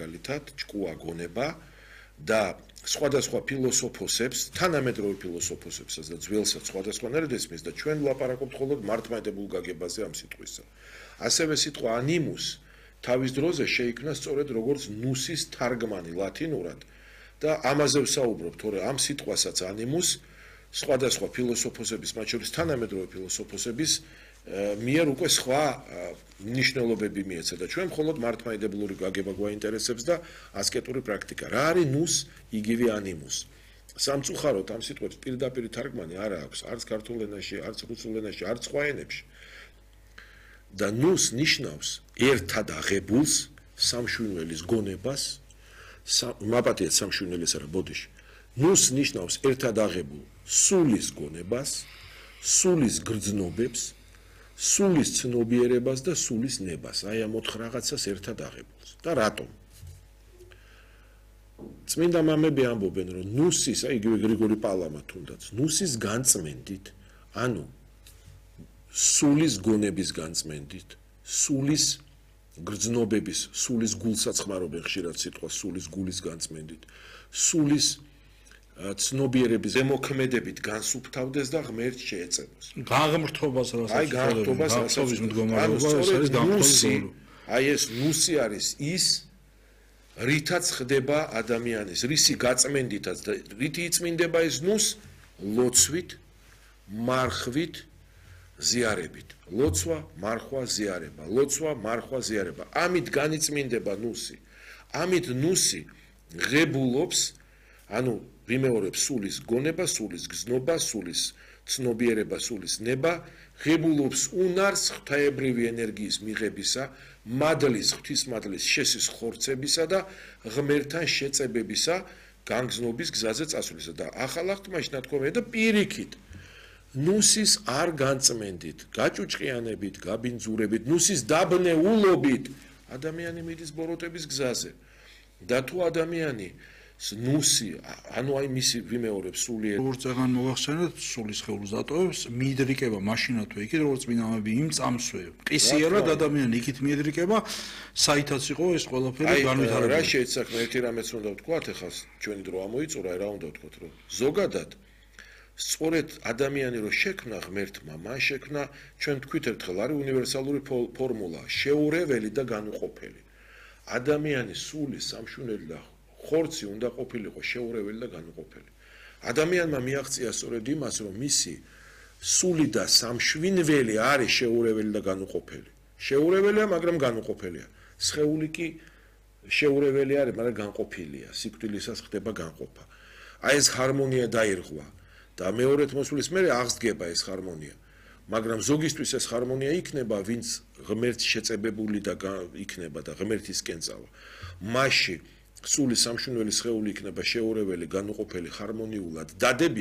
მაგალითად, ჭკუა გონება და სხვადასხვა ფილოსოფოსებს, თანამედროვე ფილოსოფოსებსაც და ძველსაც სხვადასხვანაირად ესმის და ჩვენ ვლაპარაკობთ მხოლოდ მართლმადიდებულ გაგებაზე ამ სიტყვისა. ასევე სიტყვა animus თავის დროზე შეიქმნა სწორედ როგორც ნუსის თარგმანი ლათინურად და ამაზე ვსაუბრობ, თორე ამ სიტყვასაც animus სხვადასხვა ფილოსოფოსების, მათ შორის თანამედროვე ფილოსოფოსების მიერ უკვე სხვა ნიშნულობები მიეცა და ჩვენ მხოლოდ მართლმადიდებლური გაგება გვაინტერესებს და ასკეტური პრაქტიკა. რა არის ნუს, იგივე animus. სამწუხაროდ ამ სიტყვებს პირდაპირ თარგმანი არ აქვს, არც ქართულ ენაში, არც რუსულ ენაში, არც სხვა ენებში. და ნუს ნიშნავს ერთად აღებულს, სამშვინველის გონებას, მაპატიეთ სამშვინველის არა, ბოდიში. ნუს ნიშნავს ერთად აღებულ სულის გონებას, სულის გრძნობებს, სულის ცნობიერებას და სულის ნებას. აი ამ 4 რაღაცას ერთად აღებულს. და რატომ? წმინდა მამები ამბობენ, რომ ნუსის, აი იგივე გრიგორი პალამა თუნდაც, ნუსის განწმენდით, ანუ სულის გონების განწმენდით, სულის გრძნობების, სულის გულსაც ხმარობენ ხშირად სიტყვას სულის გულის განწმენდით, სულის ცნობიერების ზემოქმედებით განსუფთავდეს და ღმერთს შეეწებოს. გაღმრთობას რასაც აი გაღმრთობას რასაც მდგომარეობა არის გაღმრთობა. აი ეს ნუსი არის ის რითაც ხდება ადამიანის, რისი გაწმენდითაც და რითი იწმინდება ეს ნუს ლოცვით, მარხვით, ზიარებით. ლოცვა, მარხვა, ზიარება. ლოცვა, მარხვა, ზიარება. ამით განიწმინდება ნუსი. ამით ნუსი ღებულობს, ანუ ვიმეორებ სულის გონება, სულის გზნობა, სულის ცნობიერება, სულის ნება, ღებულობს უნარს ღვთაებრივი ენერგიის მიღებისა, მადლის, ღვთისმადლის შესის ხორცებისა და ღმერთთან შეწებებისა, განგზნობის გზაზე წასვლისა და ახალ აღთქმაში ნათქვამია და პირიქით ნუსის არ განწმენდით, გაჭუჭყიანებით, გაბინძურებით, ნუსის დაბნეულობით ადამიანი მიდის ბოროტების გზაზე. და თუ ადამიანი ნუსი, ანუ აი მისი ვიმეორებ სულიერ როგორც წეგან მოგახსენეთ, სულის ხეულს დატოვებს, მიიდრიკება მაშინათვე იქით, როგორც წმინდანები იმ წამსვე. ყისიერად ადამიანი იქით მიიდრიკება, საითაც იყო ეს ყველაფერი განვითარებული. რა შეეცახნა ერთი რამეც უნდა ვთქვათ, ეხლა ჩვენი დრო ამოიწურა, რა უნდა ვთქვათ, რომ ზოგადად სწორედ ადამიანი რო შექმნა ღმერთმა, მან შექმნა, ჩვენ თქვით ერთხელ არის უნივერსალური ფორმულა, შეურეველი და განუყოფელი. ადამიანის სული, სამშვენელი და ხორცი უნდა ყოფილიყო შეურეველი და განუყოფელი. ადამიანმა მიაღწია სწორედ იმას, რომ მისი სული და სამშვენელი არის შეურეველი და განუყოფელი. შეურეველია, მაგრამ განუყოფელია. სხეული კი შეურეველი არის, მაგრამ განყოფილია. სიკვდილისას ხდება განყოფა. აი ეს ჰარმონია დაირღვა და მეორედ მოსulis მერე აღსდგება ეს ჰარმონია. მაგრამ ზოგისთვის ეს ჰარმონია იქნება, ვინც ღმერთს შეწებებული და იქნება და ღმერთისკენ წავა. მასში სული სამშვენელი სხეული იქნება შეურეველი, განუყოფელი, ჰარმონიულად დადები